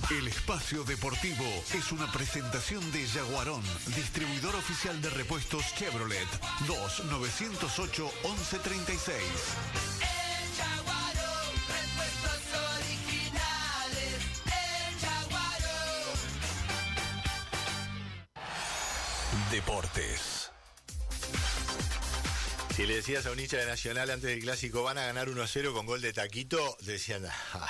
El espacio deportivo es una presentación de Yaguarón, distribuidor oficial de repuestos Chevrolet, 2-908-1136. En Yaguarón, repuestos originales. En Yaguarón. Deportes. Si le decías a un hincha de Nacional antes del clásico van a ganar 1-0 con gol de Taquito, decían,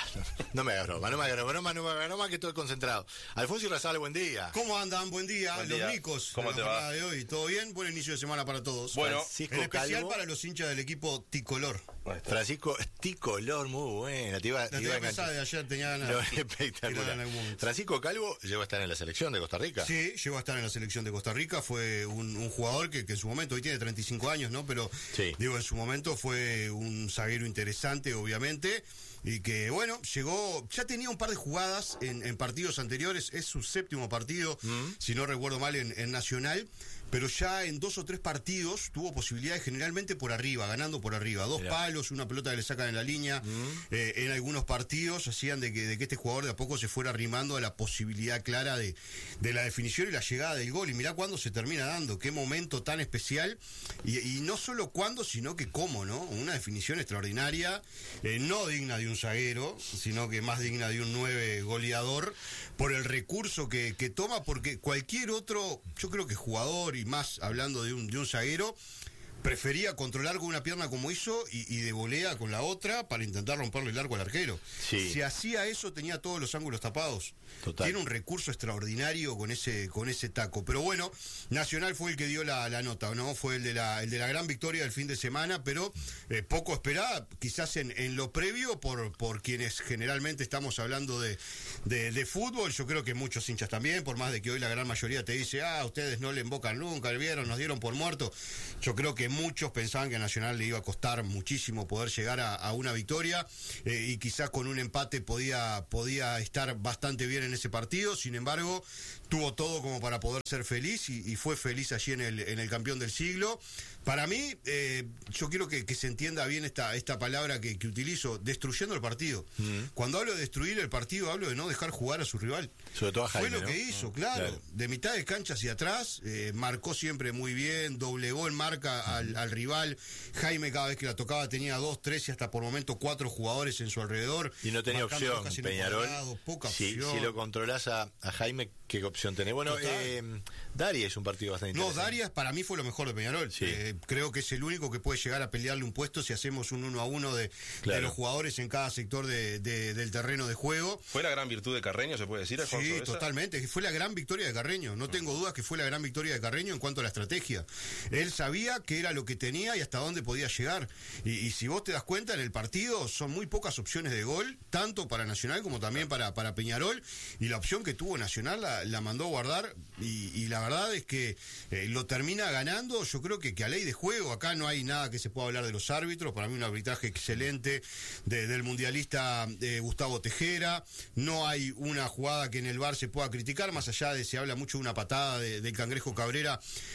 no me hagas broma, no me hagas broma, que estoy concentrado. Alfonso Irrazabal, buen día. ¿Cómo andan? Buen día. Buen Los día. Nicos. ¿Cómo te va? De hoy. ¿Todo bien? Buen inicio de semana para todos. Bueno, Francisco en especial Calvo. para los hinchas del equipo Ticolor. Francisco Ticolor, muy buena. Te iba a La temporada enganchar. de ayer tenía ganas No, de tirar espectacular. en algún momento. Francisco Calvo llegó a estar en la selección de Costa Rica. Sí, llegó a estar en la selección de Costa Rica. Fue un jugador que en su momento, hoy tiene 35 años, ¿no? Pero, Sí. digo, en su momento fue un zaguero interesante, obviamente. Y que, bueno, llegó, ya tenía un par de jugadas en partidos anteriores. Es su séptimo partido, si no recuerdo mal, en Nacional. Pero ya en 2 o 3 partidos tuvo posibilidades generalmente por arriba, ganando por arriba. 2 Mirá. palos, una pelota que le sacan en la línea. En algunos partidos hacían de que este jugador de a poco se fuera arrimando a la posibilidad clara de la definición y la llegada del gol. Y mirá cuándo se termina dando, qué momento tan especial. Y no solo cuándo, sino que cómo, ¿no? Una definición extraordinaria, no digna de un zaguero, sino que más digna de un 9 goleador, por el recurso que toma, porque cualquier otro, yo creo que jugador, y más hablando de un zaguero, prefería controlar con una pierna como hizo y de volea con la otra para intentar romperle el arco al arquero. Sí. Si hacía eso tenía todos los ángulos tapados. Total. Tiene un recurso extraordinario con ese taco. Pero bueno, Nacional fue el que dio la nota, ¿no? Fue el de la gran victoria del fin de semana, pero poco esperada, quizás en lo previo por quienes generalmente estamos hablando de fútbol. Yo creo que muchos hinchas también, por más de que hoy la gran mayoría te dice, ustedes no le invocan nunca, vieron, nos dieron por muerto. Yo creo que muchos pensaban que a Nacional le iba a costar muchísimo poder llegar a una victoria, y quizás con un empate podía estar bastante bien en ese partido. Sin embargo, tuvo todo como para poder ser feliz y fue feliz allí en el campeón del siglo. Para mí, yo quiero que se entienda bien esta palabra que utilizo, destruyendo el partido. Cuando hablo de destruir el partido, hablo de no dejar jugar a su rival. Sobre todo a Jaime, Fue lo ¿no? que hizo, claro. De mitad de cancha hacia atrás, marcó siempre muy bien, doblegó en marca al rival. Jaime, cada vez que la tocaba, tenía 2, 3 y hasta por momento 4 jugadores en su alrededor. Y no tenía marcando opción, casi en el Peñarol. cuadrado, poca Si opción. lo controlás a Jaime, ¿qué opción tenés? Bueno, Total. Dari es un partido bastante No, interesante. Darias para mí fue lo mejor de Peñarol. Sí. Creo que es el único que puede llegar a pelearle un puesto si hacemos un 1-1 de los jugadores en cada sector del terreno de juego. ¿Fue la gran virtud de Carreño, se puede decir, Alfonso? Sí, esa? totalmente. Fue la gran victoria de Carreño. No tengo dudas que fue la gran victoria de Carreño en cuanto a la estrategia. Él sabía que era lo que tenía y hasta dónde podía llegar. Y si vos te das cuenta, en el partido son muy pocas opciones de gol, tanto para Nacional como también para Peñarol. Y la opción que tuvo Nacional la mandó a guardar. Y la verdad es que lo termina ganando. Yo creo que a ley de juego. Acá no hay nada que se pueda hablar de los árbitros. Para mí un arbitraje excelente del mundialista Gustavo Tejera. No hay una jugada que en el VAR se pueda criticar, más allá de se habla mucho de una patada del Cangrejo Cabrera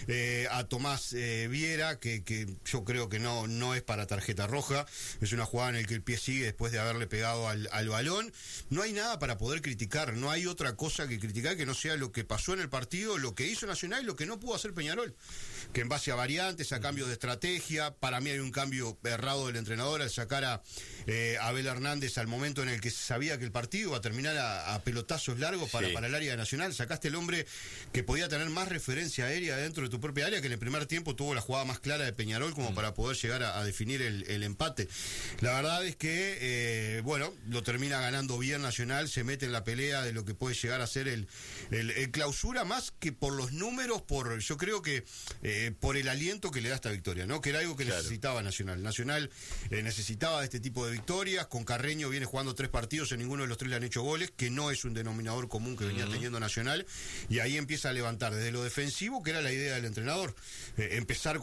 a Tomás Viera, que yo creo que no es para tarjeta roja. Es una jugada en la que el pie sigue después de haberle pegado al balón. No hay nada para poder criticar. No hay otra cosa que criticar que no sea lo que pasó en el partido, lo que hizo Nacional y lo que no pudo hacer Peñarol. Que en base a variantes, a cambios de estrategia, para mí hay un cambio errado del entrenador al sacar a Abel Hernández al momento en el que se sabía que el partido iba a terminar a pelotazos largos para el área de Nacional. Sacaste el hombre que podía tener más referencia aérea dentro de tu propia área, que en el primer tiempo tuvo la jugada más clara de Peñarol como para poder llegar a definir el empate. La verdad es que, lo termina ganando bien Nacional, se mete en la pelea de lo que puede llegar a ser el clausura, más que por los números, yo creo que por el aliento que le da esta victoria, ¿no? Que era algo que necesitaba Nacional. Nacional necesitaba de este tipo de victorias. Con Carreño viene jugando 3 partidos, en ninguno de los 3 le han hecho goles, que no es un denominador común que venía teniendo Nacional, y ahí empieza a levantar desde lo defensivo, que era la idea del entrenador, empezar con el 0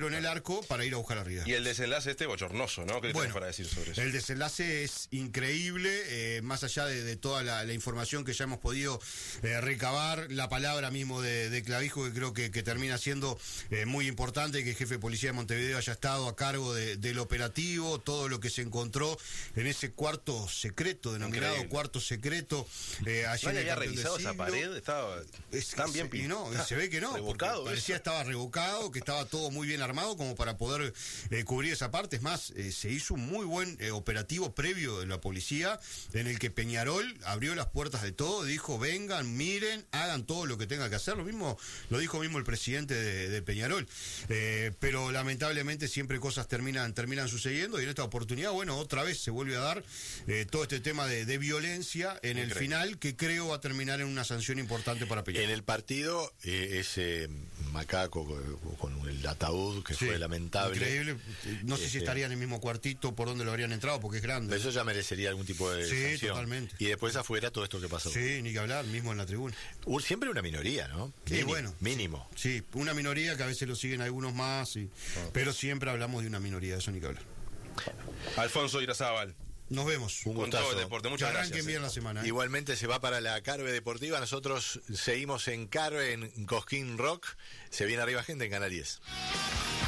en el arco para ir a buscar a Rivera. Y el desenlace bochornoso, ¿no? ¿Qué tenés para decir sobre eso? El desenlace es increíble, más allá de toda la información que ya hemos podido recabar, la palabra mismo de Clavijo, que creo que termina siendo muy importante, que el jefe de policía de Montevideo haya estado a cargo del operativo, todo lo que se encontró en ese cuarto secreto, denominado Increíble. cuarto secreto. Allí ¿Nadie en el había Campeón del revisado esa Siglo. pared? Estaba tan bien Y no, y se ve que no, porque rebocado, parecía eso. estaba revocado, que estaba todo muy bien armado como para poder cubrir esa parte. Es más, se hizo un muy buen operativo previo de la policía en el que Peñarol abrió las puertas de todo, dijo vengan, miren, hagan todo lo que tenga que hacer. Lo mismo lo dijo mismo el presidente de Peñarol. Pero lamentablemente siempre cosas terminan sucediendo, y en esta oportunidad, bueno, otra vez se vuelve a dar todo este tema de violencia en el final, que creo va a terminar en una sanción importante para Peñarol. En el partido, ese macaco con el ataúd, que Sí, fue lamentable. increíble. No sé si estaría en el mismo cuartito por donde lo habrían entrado, porque es grande. Eso ya merecería algún tipo de Sí, sanción. totalmente. Y después afuera todo esto que pasó. Sí, ni que hablar, mismo en la tribuna. Siempre una minoría, ¿no? Sí, bueno. Mínimo. Sí, una minoría que a veces lo siguen algunos más, pero siempre hablamos de una minoría, de eso ni que hablar. Alfonso Irazábal, Nos vemos. Un con todo el gustazo. deporte. Que Muchas arranquen gracias. bien la semana. ¿eh? Igualmente se va para la Carve Deportiva. Nosotros seguimos en Carve, en Cosquín Rock. Se viene arriba gente en Canal 10.